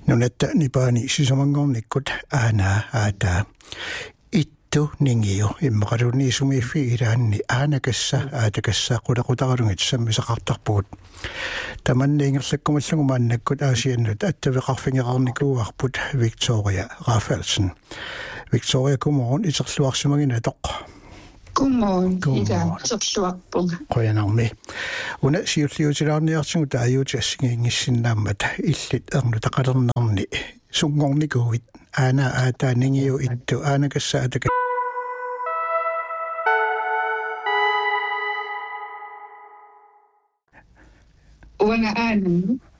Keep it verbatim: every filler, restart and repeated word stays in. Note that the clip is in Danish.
Nunetta nipaani sisamangornikkut aana aata ittu ningiu immaqaruni sumifi ilaanni aanakassa aatakassa qulaqutaqarungit sammisaqartarpugut tamanniingerlakkumallugu maannakkut aasiannut attaveqarfingeqarnikuuarput Victoria Rafaelsen. Victoria, godmorgen. Iterluarsimagina toq. Godmorgen. Ida terluarpunga. Qoyanarmi. Una siulliutilaarniartingu taayuutassingiingissinnaammat illit ernu taqalernerni sungornikuuvit aana aataaningiu ittu aanakassa ataka Wana aanan